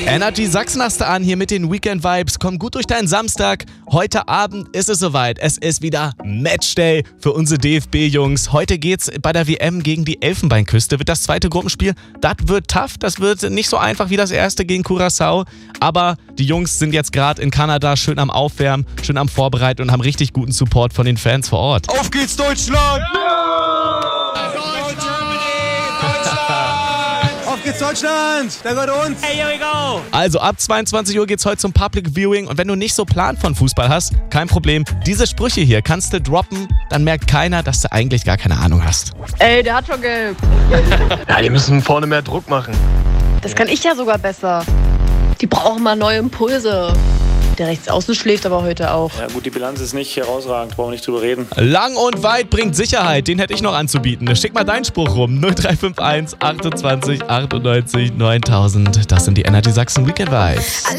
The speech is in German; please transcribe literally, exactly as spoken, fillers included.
Energy Sachsen hast du an, hier mit den Weekend Vibes. Komm gut durch deinen Samstag. Heute Abend ist es soweit. Es ist wieder Matchday für unsere D F B-Jungs. Heute geht's bei der W M gegen die Elfenbeinküste. Wird das zweite Gruppenspiel. Das wird tough. Das wird nicht so einfach wie das erste gegen Curaçao. Aber die Jungs sind jetzt gerade in Kanada schön am Aufwärmen, schön am Vorbereiten und haben richtig guten Support von den Fans vor Ort. Auf geht's, Deutschland! Auf geht's, Deutschland! Da gehört uns! Hey, here we go! Also ab zweiundzwanzig Uhr geht's heute zum Public Viewing und wenn du nicht so Plan von Fußball hast, kein Problem. Diese Sprüche hier kannst du droppen, dann merkt keiner, dass du eigentlich gar keine Ahnung hast. Ey, der hat schon gelb. Ja, die müssen vorne mehr Druck machen. Das kann ich ja sogar besser. Die brauchen mal neue Impulse. Der Rechtsaußen schläft aber heute auch. Ja gut, die Bilanz ist nicht herausragend, brauchen wir nicht drüber reden. Lang und weit bringt Sicherheit, den hätte ich noch anzubieten. Schick mal deinen Spruch rum. null drei fünf eins achtundzwanzig achtundneunzig neuntausend. Das sind die Energy Sachsen Weekend Vibes.